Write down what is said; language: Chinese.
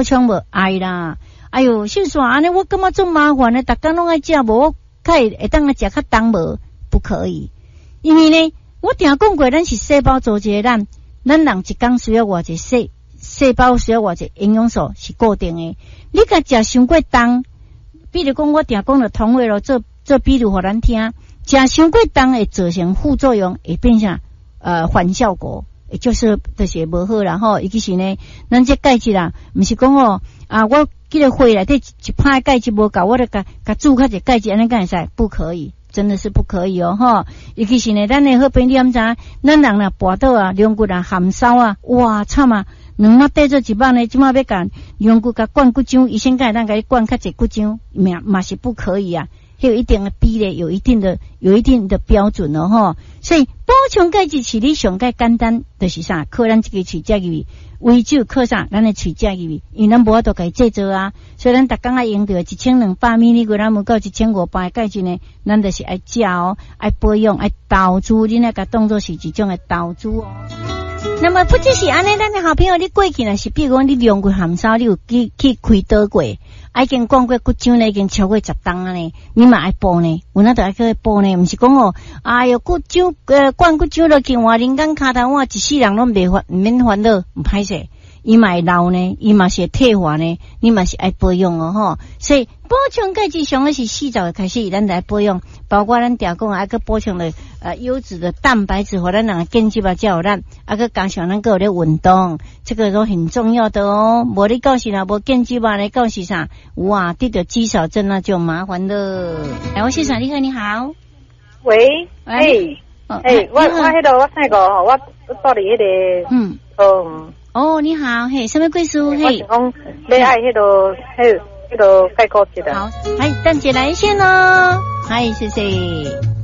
补充无爱啦。哎哟，秀爽安尼我感觉做麻烦的，逐工拢爱食，无我会当啊食较重无，不可以。因为呢，我定讲过，咱是细胞组织的咱人一工需要偌济细胞需要偌济营养素是固定的。你甲食伤过重，比如讲我定讲了同位咯，做比如互咱听，食伤过重会造成副作用，会变成反效果。就是无好啦吼，尤其是呢，咱这钙质啦，毋是讲哦我记得会内底一拍钙质无够，我就甲注较者钙质，安尼敢会使？不可以，真的是不可以哦吼。尤其是呢，咱的好朋友你毋知，咱人啦跋倒啊，龙骨啊，含烧啊，哇惨啊！2晚缀做1晚呢，即马要甲龙骨甲灌骨浆，医生敢会当甲你灌较济骨浆，嘛是不可以啊。有一定的比例，有一定的标准哦吼，所以补充钙质是你上介简单，就是啥？靠咱这个喙舌入为主靠啥？咱的喙舌入，因为咱无法度甲伊制作啊，所以咱逐工爱用到1200 ml， 咱无够1500的钙质呢，咱就是爱食哦，爱保养，爱投资，你那个当作是一种的投资哦。那么不只是安尼，咱的好朋友你过去呢是，比如讲你量过含烧，你有去开刀过？已经灌过骨浆呢，已经超过10担啊呢，你嘛爱补呢？有那就爱去补呢，毋是讲哦，哎哟骨浆灌骨浆落去换人工骹头，我一世人拢唔免烦恼，唔歹势，伊嘛会老呢，伊嘛是会退化呢，你嘛是爱保养哦吼。所以补充钙质上个是4早开始，咱来保养，包括咱常讲爱去补充了优质的蛋白质，和咱人健肌吧，才有咱去加上咱个有咧运动，这个都很重要的哦。无你到时若无健肌吧，你到时啥？哇，得到肌少症那就麻烦了。来，我先生你好，你好。 喂，我迄个我那个我到底迄个哦，你好，嘿，什么贵叔？嘿， 我是讲你爱迄个概括一下。 好，等姐来一线哦。嗨，谢谢。